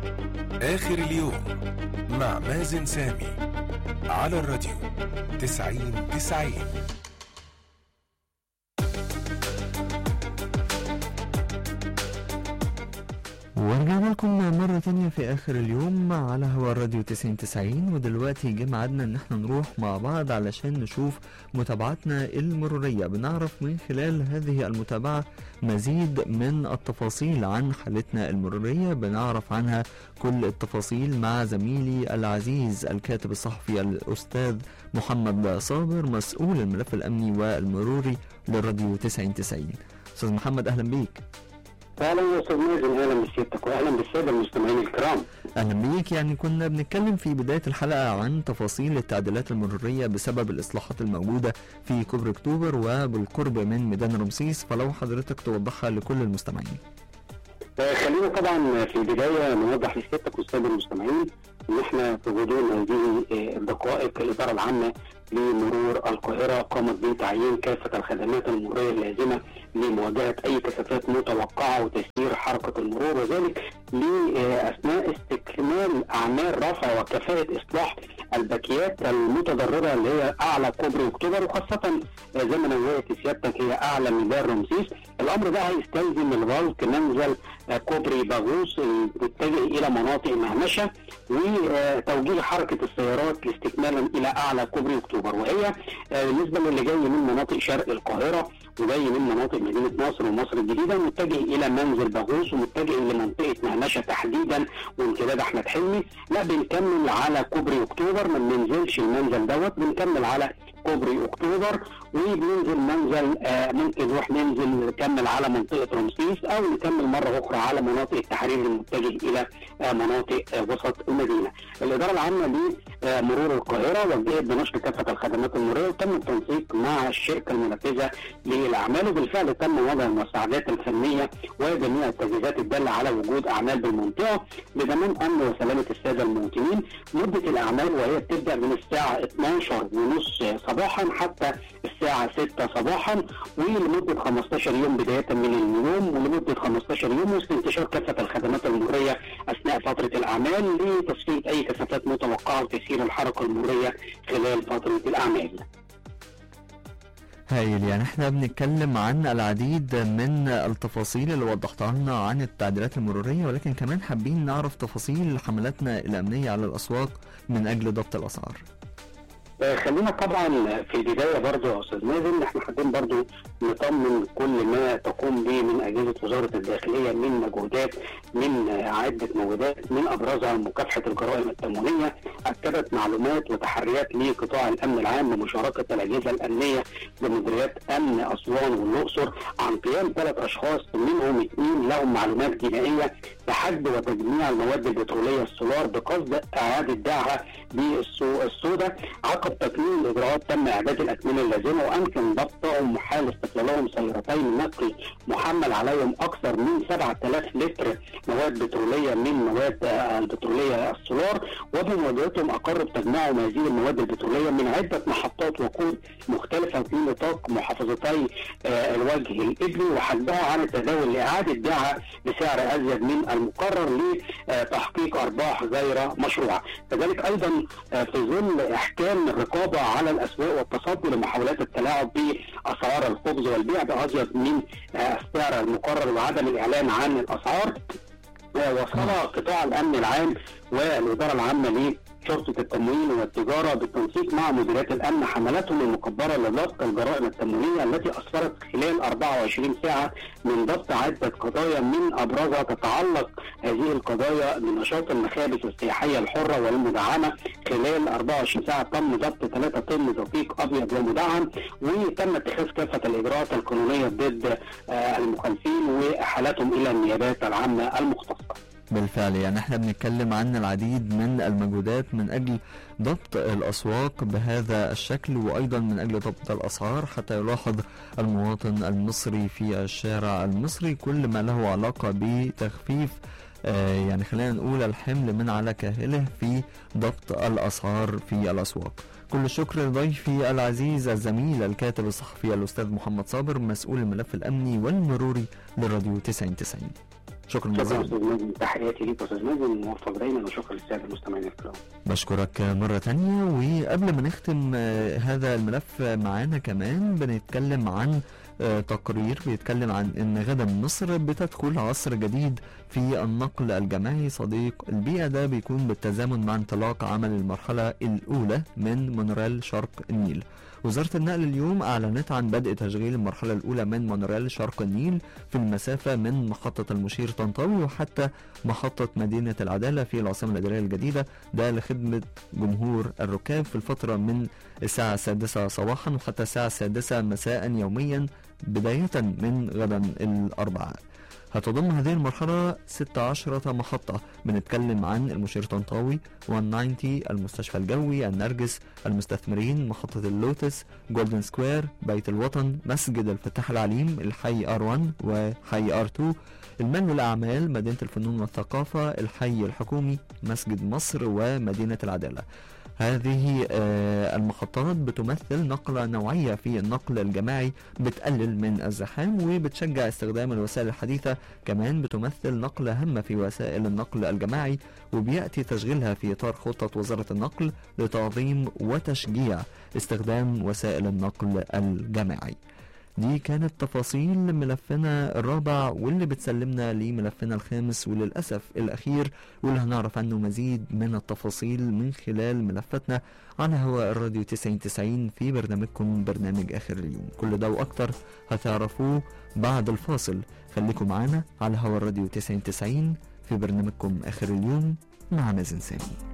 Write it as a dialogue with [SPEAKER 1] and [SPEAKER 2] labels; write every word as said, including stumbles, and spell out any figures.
[SPEAKER 1] آخر اليوم مع مازن سامي على الراديو تسعين تسعين.
[SPEAKER 2] ورجعنا لكم مرة تانية في آخر اليوم على هوا الراديو تسعين تسعين، ودلوقتي جه ميعادنا إن احنا نروح مع بعض علشان نشوف متابعتنا المرورية. بنعرف من خلال هذه المتابعة مزيد من التفاصيل عن حالتنا المرورية، بنعرف عنها كل التفاصيل مع زميلي العزيز الكاتب الصحفي الأستاذ محمد صابر، مسؤول الملف الأمني والمروري للراديو تسعين تسعين. أستاذ محمد أهلا بيك.
[SPEAKER 3] اهلا يا استاذ مازن، اهلا بسيادتك واهلا بالساده المستمعين الكرام.
[SPEAKER 2] اهلا بيك. يعني كنا بنتكلم في بدايه الحلقه عن تفاصيل التعديلات المروريه بسبب الاصلاحات الموجوده في كوبري اكتوبر وبالقرب من ميدان رمسيس، فلو حضرتك توضحها لكل المستمعين.
[SPEAKER 3] خلينا طبعا في البدايه نوضح لسيادتك والساده المستمعين ان احنا في غضون هذه الدقائق الاداره العامه لمرور القاهره قامت بتعيين كافه الخدمات المروريه اللازمه لمواجهه اي كثافات متوقعه وتسيير حركه المرور، وذلك لاثناء استكمال اعمال رفع وكفاءه اصلاح الباكيات المتضرره اللي هي اعلى كوبري اكتوبر، وخاصه زي ما نوهت سيادتك هي اعلى ميدان رمسيس. الامر ده هيستلزم الغلق منزل كوبري باغوس المتجه الى مناطق مهمشه وتوجيه حركه السيارات لاستكمالا الى اعلى كوبري اكتوبر، وهي بالنسبه للي جاي من مناطق شرق القاهره وجاي من مناطق مدينه نصر ومصر الجديده متجه الى منزل باغوس ومتجه لمنطقه مهمشه تحديدا وامتداد احمد حلمي، لا بنكمل على كوبري اكتوبر، ما بننزلش المنزل دوت، بنكمل على كوبري اكتوبر وبننزل منزل آه ممكن نروح ننزل نكمل على منطقه رمسيس او نكمل مره اخرى على مناطق التحرير المتجه الى آه مناطق آه وسط المدينه. الاداره العامه لمرور القاهره وجهت بنشر كافه الخدمات المروريه وتم التنسيق مع الشركه المنفذه للاعمال، وبالفعل تم وضع المساعدات الفنيه وجميع التجهيزات الداله على وجود اعمال بالمنطقه لضمان امن وسلامه الساده المواطنين. مده الاعمال وهي بتبدا من الساعه اثناشر وثلاثين صباحا حتى الساعه ستة صباحا ولمده خمستاشر يوم بدايه من اليوم، ولمده خمستاشر يوم وسط انتشار كافه الخدمات المروريه اثناء فتره الاعمال لتصفيه اي كثافات متوقعه وتسيير الحركه المروريه خلال فتره الاعمال.
[SPEAKER 2] هايل. يعني احنا بنتكلم عن العديد من التفاصيل اللي وضحتها لنا عن التعديلات المروريه، ولكن كمان حابين نعرف تفاصيل حملاتنا الامنيه على الاسواق من اجل ضبط الاسعار.
[SPEAKER 3] خلينا طبعا في البدايه برضو يا استاذ مازن احنا حابين برضو نطمن كل ما تقوم به من اجهزه وزاره الداخليه من مجهودات، من عده مجهودات من ابرزها مكافحه الجرائم التموينيه. اكدت معلومات وتحريات لقطاع الامن العام بمشاركه الاجهزه الامنيه بمديريات امن اسوان والاقصر عن قيام ثلاث اشخاص منهم اثنين لهم معلومات جنائيه بحجب وتجميع المواد البتروليه السولار بقصد اعاده بيعها بالسوق السوداء. عقب تكميل الاجراءات تم اعداد الاكمنه اللازمه وامكن ضبطهم وحال استقلالهم سيارتين نقل محمل عليهم اكثر من سبعة آلاف لتر مواد بتروليه من مواد البتروليه السولار، وبمواجهتهم اقر بتجميعهم هذه المواد البتروليه من عده محطات وقود مختلفه في نطاق محافظتي الوجه الابلي، وحجبها عن التداول لاعاده بيعها بسعر ازيد من المقرر لتحقيق ارباح غير مشروعه. كذلك ايضا في ظل احكام الرقابه على الاسواق والتصدي لمحاولات التلاعب باسعار الخبز والبيع بازيد من السعر المقرر وعدم الاعلان عن الاسعار، وصل قطاع الامن العام والاداره العامه شرطة التموين والتجارة بالتنسيق مع مديريات الأمن حملاتهم المكبرة لضبط الجرائم التموينية التي أسفرت خلال أربعة وعشرين ساعة من ضبط عدة قضايا من أبرزها تتعلق هذه القضايا بنشاط المخابز السياحية الحرة والمدعمة. خلال أربعة وعشرين ساعة تم ضبط ثلاثة طن دقيق أبيض ومدعم، وتم اتخاذ كافة الإجراءات القانونية ضد المخالفين وإحالتهم إلى النيابات العامة المختصة.
[SPEAKER 2] بالفعل يعني احنا بنتكلم عن العديد من المجهودات من اجل ضبط الاسواق بهذا الشكل، وايضا من اجل ضبط الاسعار حتى يلاحظ المواطن المصري في الشارع المصري كل ما له علاقة بتخفيف آه يعني خلينا نقول الحمل من على كاهله في ضبط الاسعار في الاسواق. كل الشكر لضيفي العزيز الزميل الكاتب الصحفي الاستاذ محمد صابر مسؤول الملف الامني والمروري للراديو تسعين تسعين. شكرا
[SPEAKER 3] شكرا
[SPEAKER 2] جزيلا.
[SPEAKER 3] استاذ مازن، تحياتي ليك استاذ مازن، موفق دايما، وشكرا للساده المستمعين الكرام.
[SPEAKER 2] بشكرك مرة تانية. وقبل ما نختم هذا الملف معانا كمان بنتكلم عن تقرير بيتكلم عن ان غدا مصر بتدخل عصر جديد في النقل الجماعي صديق البيئة. ده بيكون بالتزامن مع انطلاق عمل المرحلة الأولى من مونوريل شرق النيل. وزارة النقل اليوم أعلنت عن بدء تشغيل المرحلة الأولى من مونوريل شرق النيل في المسافة من محطة المشير طنطاوي وحتى محطة مدينة العدالة في العاصمة الإدارية الجديدة، ده لخدمة جمهور الركاب في الفترة من الساعة السادسة صباحا وحتى الساعة السادسة مساء يوميا بداية من غدا الأربعاء. هتضم هذه المرحلة ستة عشر محطة، بنتكلم عن المشير طنطاوي، مية وتسعين، المستشفى الجوي، النرجس، المستثمرين، محطة اللوتس، جولدن سكوير، بيت الوطن، مسجد الفتاح العليم، الحي آر واحد وحي آر اتنين، المال والأعمال، مدينة الفنون والثقافة، الحي الحكومي، مسجد مصر، ومدينة العدالة. هذه المحطات بتمثل نقلة نوعية في النقل الجماعي، بتقلل من الزحام وبتشجع استخدام الوسائل الحديثة. كمان بتمثل نقلة هامة في وسائل النقل الجماعي، وبيأتي تشغيلها في إطار خطة وزارة النقل لتعظيم وتشجيع استخدام وسائل النقل الجماعي. دي كانت تفاصيل ملفنا الرابع واللي بتسلمنا لملفنا الخامس وللأسف الأخير، واللي هنعرف عنه مزيد من التفاصيل من خلال ملفاتنا على هواء الراديو تسعين تسعين في برنامجكم برنامج آخر اليوم. كل ده وأكتر هتعرفوه بعد الفاصل. خليكم معنا على هواء الراديو تسعين تسعين في برنامجكم آخر اليوم مع مازن سامي.